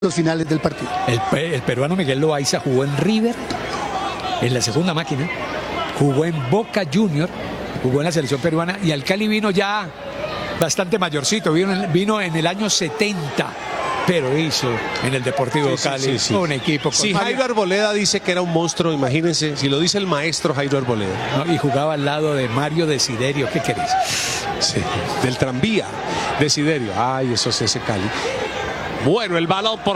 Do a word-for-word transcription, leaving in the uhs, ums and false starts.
los finales del partido. El, el peruano Miguel Loaiza jugó en River, en la segunda máquina, jugó en Boca Junior, jugó en la selección peruana, y al Cali vino ya bastante mayorcito, vino en, vino en el año setenta, pero hizo en el Deportivo sí, Cali sí, sí, sí. un equipo con Si Mario... Jairo Arboleda dice que era un monstruo, imagínense, si lo dice el maestro Jairo Arboleda. No, y jugaba al lado de Mario Desiderio, ¿qué querés? Sí, del tranvía, Desiderio. Ay, eso es ese Cali. Bueno, el balón por